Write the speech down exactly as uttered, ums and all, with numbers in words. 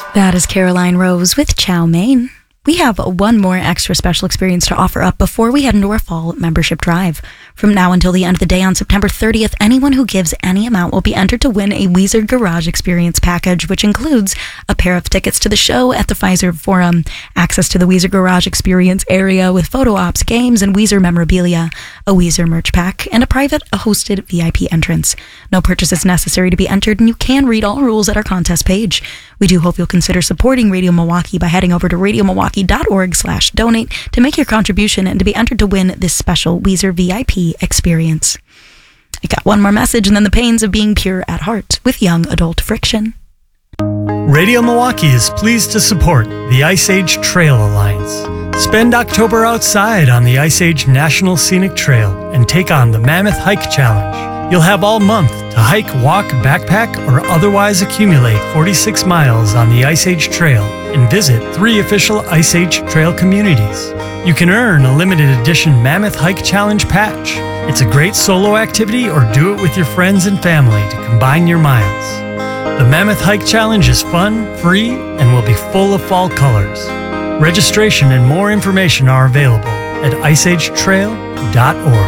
That is Caroline Rose with Chow Mein. We have one more extra special experience to offer up before we head into our fall membership drive. From now until the end of the day on September thirtieth, anyone who gives any amount will be entered to win a Weezer Garage Experience package, which includes a pair of tickets to the show at the Pfizer Forum, access to the Weezer Garage Experience area with photo ops, games, and Weezer memorabilia, a Weezer merch pack, and a private hosted V I P entrance. No purchase is necessary to be entered, and you can read all rules at our contest page. We do hope you'll consider supporting Radio Milwaukee by heading over to radio milwaukee dot org slash donate to make your contribution and to be entered to win this special Weezer V I P experience. I got one more message and then the pains of being pure at heart with Young Adult Friction. Radio Milwaukee is pleased to support the Ice Age Trail Alliance. Spend October outside on the Ice Age National Scenic Trail and take on the Mammoth Hike Challenge. You'll have all month to hike, walk, backpack, or otherwise accumulate forty-six miles on the Ice Age Trail and visit three official Ice Age Trail communities. You can earn a limited edition Mammoth Hike Challenge patch. It's a great solo activity or do it with your friends and family to combine your miles. The Mammoth Hike Challenge is fun, free, and will be full of fall colors. Registration and more information are available at ice age trail dot org.